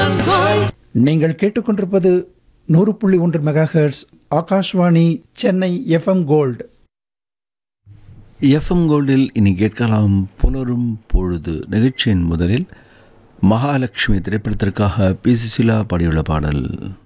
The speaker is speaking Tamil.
நீங்கள் கேட்டுக்கொண்டிருப்பது 100.1 megahertz Akashvani Chennai FM gold. FM கோல்டில் இனி கேட்கலாம் புலரும் பொழுது. நிகழ்ச்சியின் முதலில் மகாலட்சுமி திரைப்படத்திற்காக பி. சுசீலா பாடியுள்ள பாடல்.